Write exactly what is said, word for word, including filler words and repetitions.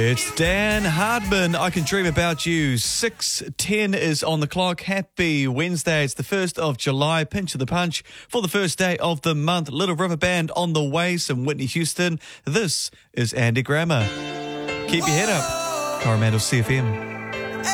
It's Dan Hardman. I Can Dream About You. six ten is on the clock. Happy Wednesday. It's the first of July. Pinch of the punch for the first day of the month. Little River Band on the way. Some Whitney Houston. This is Andy Grammer. Keep your head up. Coromandel C F M.